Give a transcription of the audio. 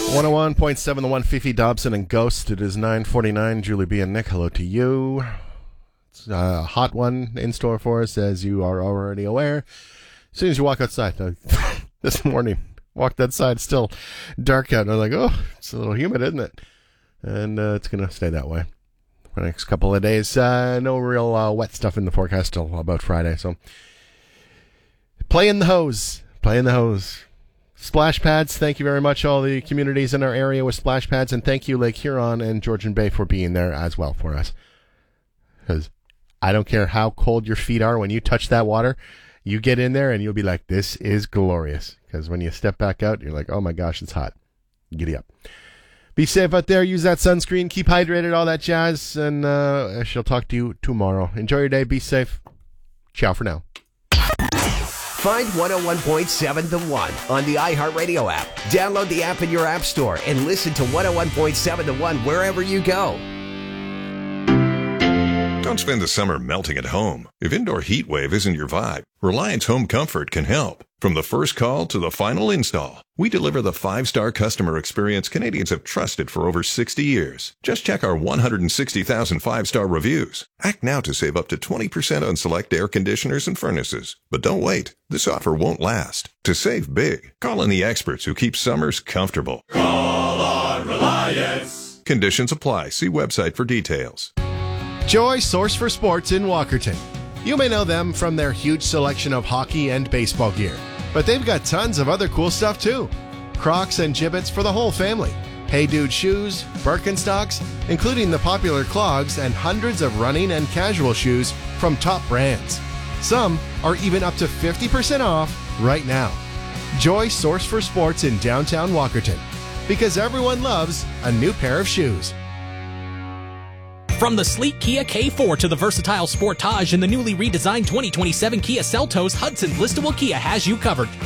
101.7 The One, Fifi Dobson and Ghost. It is 9:49. Julie B. and Nick, hello to you. It's a hot one in store for us, as you are already aware. As soon as you walk outside, this morning, walked outside, still dark out, and I'm like, oh, it's a little humid, isn't it? And it's going to stay that way for the next couple of days. No real wet stuff in the forecast till about Friday, so play in the hose. Splash pads, thank you very much, all the communities in our area with splash pads, and thank you, Lake Huron and Georgian Bay, for being there as well for us. Because I don't care how cold your feet are, when you touch that water, you get in there and you'll be like, this is glorious. Because when you step back out, you're like, oh my gosh, it's hot. Giddy up. Be safe out there, use that sunscreen, keep hydrated, all that jazz, and I shall talk to you tomorrow. Enjoy your day, be safe. Ciao for now. Find 101.7 The One on the iHeartRadio app. Download the app in your app store and listen to 101.7 The One wherever you go. Don't spend the summer melting at home. If indoor heat wave isn't your vibe, Reliance Home Comfort can help. From the first call to the final install, we deliver the 5-star customer experience Canadians have trusted for over 60 years. Just check our 160,000 5-star reviews. Act now to save up to 20% on select air conditioners and furnaces. But don't wait. This offer won't last. To save big, call in the experts who keep summers comfortable. Call on Reliance. Conditions apply. See website for details. Joy Source for Sports in Walkerton. You may know them from their huge selection of hockey and baseball gear, but they've got tons of other cool stuff too. Crocs and Jibbitz for the whole family. Hey Dude shoes, Birkenstocks, including the popular clogs, and hundreds of running and casual shoes from top brands. Some are even up to 50% off right now. Joy Source for Sports in downtown Walkerton, because everyone loves a new pair of shoes. From the sleek Kia K4 to the versatile Sportage and the newly redesigned 2027 Kia Seltos, Hudson's listable Kia has you covered.